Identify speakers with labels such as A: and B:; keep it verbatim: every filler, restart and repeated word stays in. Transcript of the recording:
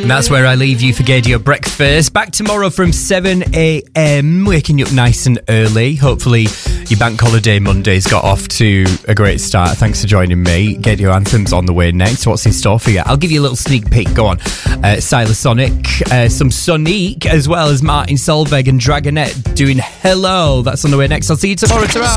A: And that's where I leave you for Gaydio Breakfast. Back tomorrow from seven a.m, waking you up nice and early. Hopefully your bank holiday Monday's got off to a great start. Thanks for joining me. Gaydio Anthem's on the way next. What's in store for you? I'll give you a little sneak peek. Go on. Uh, Silas Sonic, uh, some Sonique, as well as Martin Solveig and Dragonette doing Hello. That's on the way next. I'll see you tomorrow. Ta-ra.